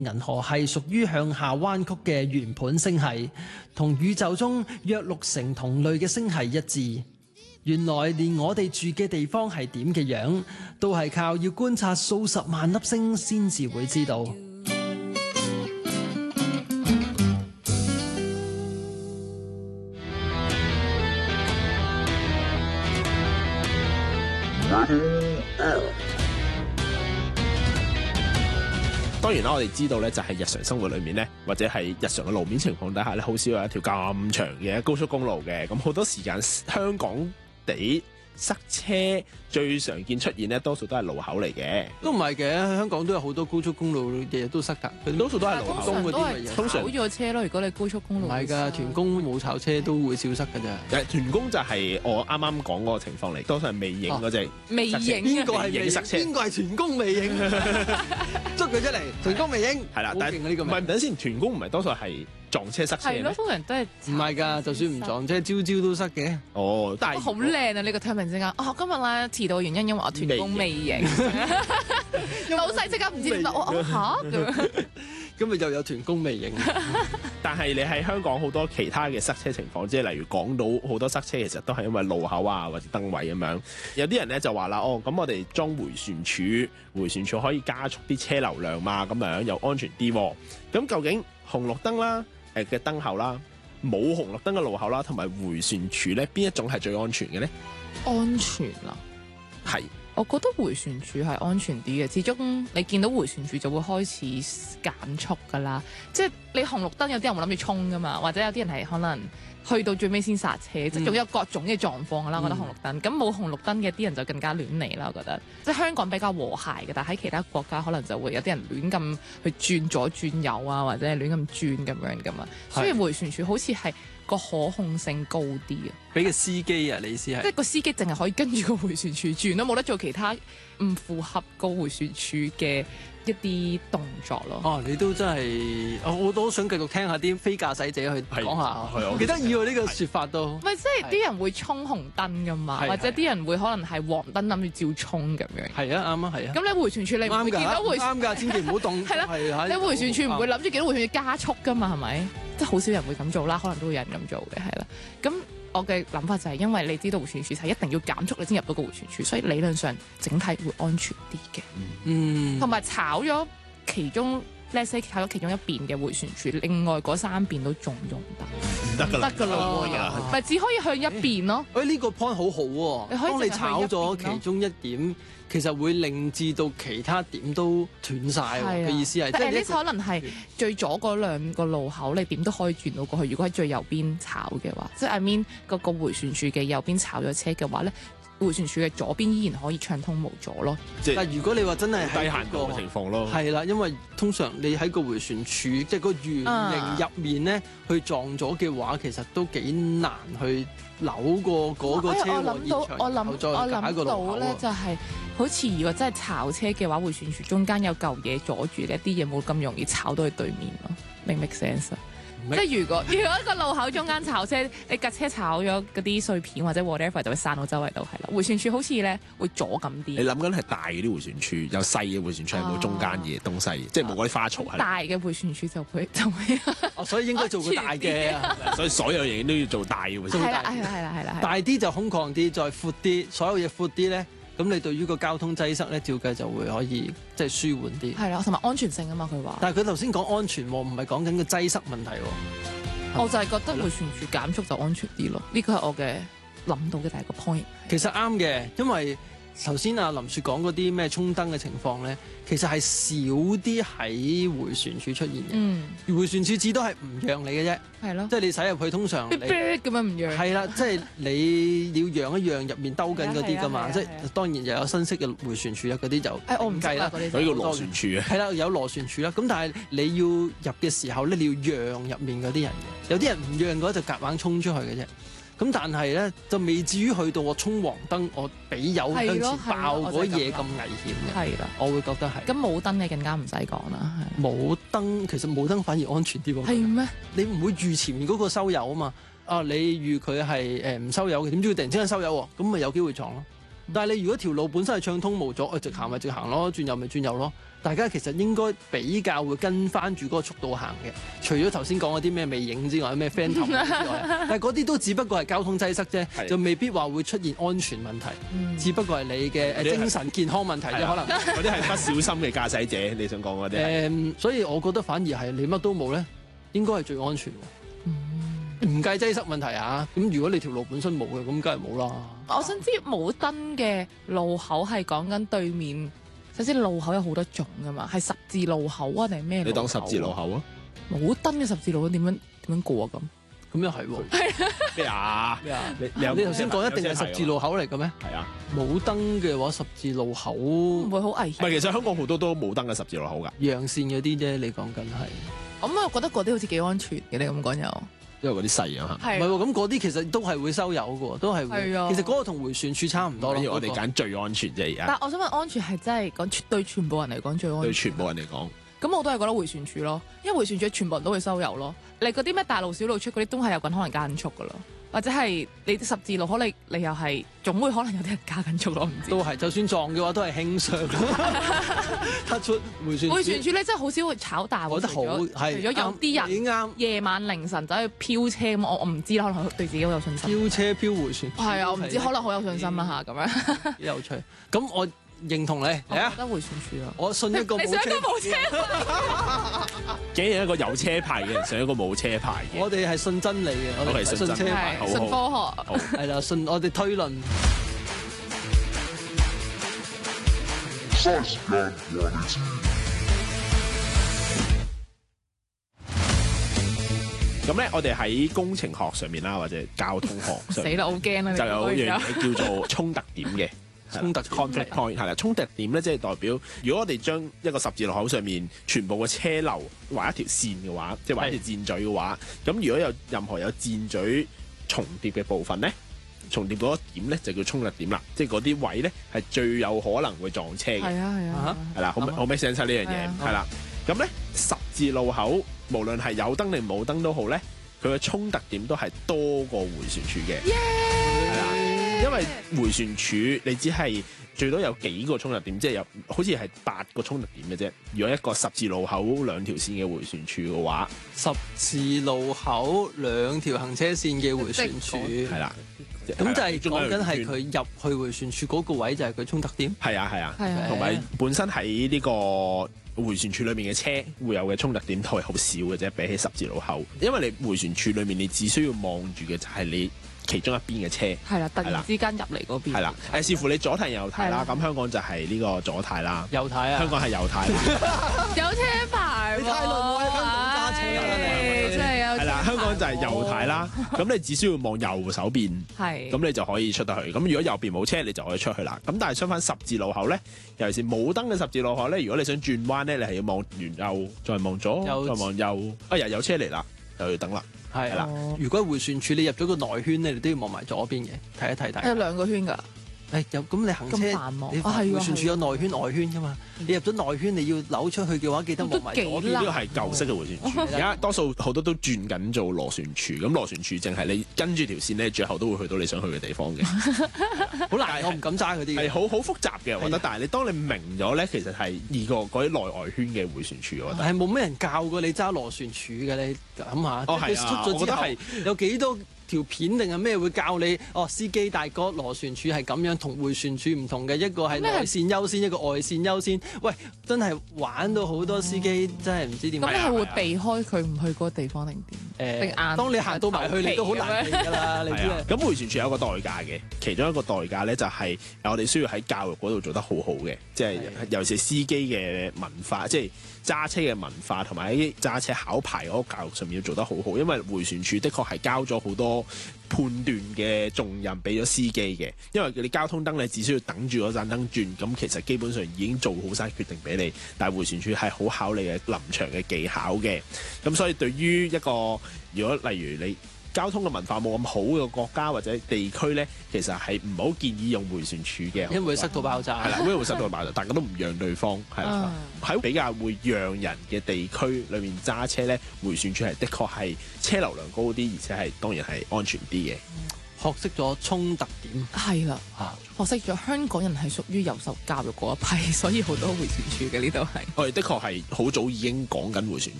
銀河系屬於向下彎曲嘅圓盤星系，同宇宙中約60%同類嘅星系一致。原來連我哋住嘅地方係點嘅樣，都係靠要觀察數十萬粒星先至會知道。 當然啦，我哋知道咧，就係日常生活裏面咧，或者係日常嘅路面情況底下咧，好少有一條咁長嘅高速公路嘅。咁好多時間香港地塞車最常見出現咧，多數都係路口嚟嘅。 都唔係嘅，香港都有好多高速公路，日日都塞㗎。 多數都係路口通常都係通常炒咗車咯。如果你高速公路唔係㗎，屯公冇炒車都會消失㗎咋。 屯公就係我啱啱講嗰個情況嚟，多數係未影嗰隻未影邊個係未塞車？ 邊個係屯公未影？捉佢出嚟，屯公未影。 係啦，但係呢個唔係等先，屯公唔係多數係撞車塞車係咯，通常都係唔係㗎，就算唔撞車，朝朝都塞嘅。 哦，但係好靚啊！呢個 timing 之間，哦，今日咧遲到原因因為我屯公未影，老細即刻唔知點答，我嚇咁。 今日又有屯公未影。 但係你喺香港好多其他嘅塞車情況，即係例如港島好多塞車，其實都係因為路口啊或者燈位咁樣。有啲人咧就話啦，哦，咁我哋裝迴旋處，迴旋處可以加速啲車流量嘛，咁樣又安全啲。咁究竟紅綠燈啦，嘅燈後啦，冇紅綠燈嘅路口啦，同埋迴旋處咧，邊一種係最安全嘅咧？ 安全啊， 係。 我覺得迴旋處係安全啲嘅，始終你見到迴旋處就會開始減速㗎啦。即係你紅綠燈有啲人會諗住衝㗎嘛，或者有啲人係可能去到最尾先剎車，即係仲有各種嘅狀況㗎啦。我覺得紅綠燈咁冇紅綠燈嘅啲人就更加亂嚟啦。我覺得即係香港比較和諧嘅，但係喺其他國家可能就會有啲人亂咁去轉左轉右啊，或者係亂咁轉咁樣㗎嘛。所以迴旋處好似係個可控性高啲啊！ 俾個司機啊，你意思係？ 即係個司機淨係可以跟住個迴旋處轉咯，冇得做其他唔符合個迴旋處嘅一啲動作咯。 哦，你都真係，我都想繼續聽下啲非駕駛者去講下，幾得意喎呢個説法都。 唔係，即係啲人會衝紅燈噶嘛，或者啲人會可能係黃燈諗住照衝咁樣。 係啊，啱啊，係啊。 咁你迴旋處你唔會見到啱㗎，千祈唔好動。 係啦，你迴旋處唔會諗住見到迴旋處加速噶嘛，係咪？即係好少人會咁做啦，可能都會有人咁做嘅，係啦。咁我嘅諗法就係因為你知道迴旋處係一定要減速你先入到個迴旋處，所以理論上整體會安全啲嘅。 嗯， 同埋炒咗其中 let's say 炒咗其中一邊嘅迴旋處，另外嗰3邊都仲用得， 唔得㗎啦，咪只可以向一邊咯。 呢個 point 好好喎，當你炒咗其中一點，其實會令至到其他點都斷晒嘅意思係。 即係呢可能係最左嗰2個路口，你點都可以轉到過去。如果喺最右邊炒嘅話，即係 I mean 個迴旋處嘅右邊炒咗車嘅話咧，迴旋處嘅左邊依然可以暢通無阻咯。 但如果你話真係低限度嘅情況咯， 係啦，因為通常你喺個迴旋處，即係個圓形入面咧，去撞咗嘅話，其實都幾難去扭過嗰個車禍現場， 我諗到咧，就係好似如果真係炒車嘅話，迴旋處中間有嚿嘢阻住咧，啲嘢冇咁容易炒到去對面咯。明唔明 sense 啊？即係如果一個路口中間炒車，你架車炒咗嗰啲碎片或者 whatever 就會散到周圍都係啦。迴旋處好似咧會阻咁啲。 你諗緊係大嘅啲迴旋處，有細嘅迴旋處係冇中間嘅東西，即係冇嗰啲花槽係。 大嘅迴旋處就會所以應該做個大嘅。 所以所有嘢都要做大嘅迴旋處。 係啦。 大啲就空曠啲，再闊啲，所有嘢闊啲咧。咁你對於個交通擠塞咧，照計就會可以即係舒緩啲。 係啦，同埋安全性啊嘛，佢話。 但係佢頭先講安全喎，唔係講緊個擠塞問題喎。 我就係覺得迴旋處減速就安全啲咯，呢個係我嘅諗到嘅第一個 point。 其實啱嘅，因為頭先阿林雪講嗰啲咩衝燈嘅情況咧，其實係少啲喺迴旋處出現嘅。迴旋處至多係唔讓你嘅啫。 係咯， 即係你駛入去通常你咁樣唔讓。 係啦，即係你要讓一讓入面兜緊嗰啲㗎嘛。即係當然又有新式嘅迴旋處啦，嗰啲就我唔計啦。 嗰啲叫螺旋處啊。 係啦，有螺旋處啦。咁但係你要入嘅時候咧，你要讓入面嗰啲人嘅。有啲人唔讓嘅話就夾硬衝出去嘅啫。咁但係咧就未至於去到我衝黃燈，我俾油向前爆嗰嘢咁危險嘅。 係啦， 我會覺得係。 咁冇燈嘅更加唔使講啦。 冇燈其實冇燈反而安全啲喎。 係咩？ 你唔會預前面嗰個收油啊嘛？你預佢係唔收油嘅，點知佢突然之間收油喎？咁咪有機會撞咯。 但係你如果條路本身係暢通無阻，直行咪直行咯，轉右咪轉右咯。大家其實應該比較會跟翻住嗰個速度行嘅，除咗頭先講嗰啲咩尾影之外，咩 Phantom 之外，但係嗰啲都只不過係交通擠塞啫，就未必話會出現安全問題，只不過係你嘅精神健康問題啫，可能嗰啲係不小心嘅駕駛者，你想講嗰啲？ 所以我覺得反而係你乜都冇咧，應該係最安全喎。唔計擠塞問題啊，咁如果你條路本身冇嘅，咁梗係冇啦。 我想知冇燈嘅路口係講緊對面。首先路口有好多種噶嘛，係十字路口啊定係咩？ 你當十字路口啊？ 冇燈嘅十字路口點樣過啊？ 咁又係喎。 咩啊？ 你頭先講一定係十字路口嚟嘅咩？ 係啊。 冇燈嘅話，十字路口唔會好危險。 唔係，其實香港好多都冇燈嘅十字路口㗎。 陽線嗰啲啫，你講緊係。 咁我覺得嗰啲好似幾安全嘅，你咁講又。 因為嗰啲細啊嚇。 唔係喎，咁嗰啲其實都係會收油嘅喎，都係會。 係啊。 其實嗰個同迴旋處差唔多咯。 我哋揀最安全啫而家。 但我想問，安全係真係講對全部人嚟講最安全。 對全部人嚟講。 咁我都係覺得迴旋處咯，因為迴旋處全部人都會收油咯。你嗰啲咩大路小路出嗰啲都係有緊可能加緊速㗎咯，或者係你啲十字路口你又係總會可能有啲人加緊速咯，唔知。 都係，就算撞嘅話都係輕傷。突出迴旋處。迴旋處咧真係好少會炒大喎。 我覺得好係。 除咗有啲人夜晚凌晨走去飄車咁，我唔知啦，可能對自己好有信心。 飄車飄迴旋。 係啊，我唔知，可能好有信心啊嚇咁樣。 幾有趣。咁我認同你， 我覺得迴旋處啊！ 我信一個冇車。 你想一個冇車？ 竟然一個有車牌嘅人上一個冇車牌嘅。 我哋係信真理嘅，我哋信車牌， 信科學。 係啦，信我哋推論。 咁咧，我哋喺工程學上面啦，或者交通學上， 死啦，好驚啊！ 就有一樣嘢叫做衝突點嘅。 衝突 conflict point 係啦，衝突點咧即係代表，如果我哋將一個十字路口上面全部嘅車流畫一條線嘅話，即係畫一條箭嘴嘅話，咁如果有任何有箭嘴重疊嘅部分咧，重疊嗰個點咧就叫衝突點啦，即係嗰啲位咧係最有可能會撞車嘅。 係啊， 係啦，好 make sense 呢樣嘢係啦。咁咧十字路口無論係有燈定冇燈都好咧，佢嘅衝突點都係多過迴旋處嘅。係啦。因為迴旋處你只係最多有幾個衝突點，即係有好似係8個衝突點嘅啫。如果一個十字路口兩條線嘅迴旋處嘅話， 十字路口兩條行車線嘅迴旋處係啦， 咁就係講緊係佢入去迴旋處嗰個位就係佢衝突點。 係啊，同埋本身喺呢個迴旋處裏面嘅車會有嘅衝突點都係好少嘅啫，比起十字路口。因為你迴旋處裏面你只需要望住嘅就係你其中一邊嘅車係啦，突然之間入嚟嗰邊係啦，視乎你左軚右軚啦。咁香港就係呢個左軚啦， 右軚啊， 香港係右軚啦， 有車牌喎， 你太耐冇喺香港揸車啦， 真係有。 係啦，香港就係右軚啦。咁你只需要望右手邊， 係咁你就可以出得去。咁如果右邊冇車，你就可以出去啦。咁但係相反十字路口咧，尤其是冇燈嘅十字路口咧，如果你想轉彎咧，你係要望完右，再望左，再望右。有車嚟啦，又要等啦。 係啦，如果迴旋處你入咗個內圈咧，你都要望埋左邊嘅，睇一睇睇。 有2個圈㗎。 咁你行車，你迴旋處有內圈外圈㗎嘛？你入咗內圈，你要扭出去嘅話，記得望埋左邊。 呢個係舊式嘅迴旋處，而家多數好多都轉緊做螺旋處。咁螺旋處淨係你跟住條線咧，最後都會去到你想去嘅地方嘅。 好難，我唔敢揸嗰啲。 係好複雜嘅，我覺得。但係你當你明咗咧，其實係易過嗰啲內外圈嘅迴旋處，我覺得。 係冇咩人教過你揸螺旋處嘅，你諗下。 我覺得係有幾多條片定係咩會教你？司機大哥螺旋處係咁樣，同迴旋處唔同嘅，一個係內線優先，一個外線優先。喂，真係玩到好多司機真係唔知點。 咁你係會避開佢唔去嗰個地方定點？定硬？ 當你行到埋去，你都好難避㗎啦。你知啊？ 咁迴旋處有一個代價嘅，其中一個代價咧就係我哋需要喺教育嗰度做得好好嘅，即係尤其是司機嘅文化，即係揸車嘅文化同埋喺揸車考牌嗰個教育上面要做得好好，因為迴旋處的確係交咗好多判斷嘅重任俾咗司機嘅，因為你交通燈你只需要等住嗰盞燈轉，咁其實基本上已經做好晒決定俾你。但係迴旋處係好考你嘅臨場嘅技巧嘅，咁所以對於一個如果例如你交通嘅文化冇咁好嘅國家或者地區咧，其實係唔好建議用迴旋處嘅， 因為會塞到爆炸。 係啦，因為會塞到爆炸，大家都唔讓對方係啦。喺比較會讓人嘅地區裏面揸車咧，迴旋處係的確係車流量高啲，而且係當然係安全啲嘅。 學識咗衝特點係啦， 啊！ 學識咗香港人係屬於有受教育嗰一批，所以好多迴旋處嘅呢度係。 我哋的確係好早已經講緊迴旋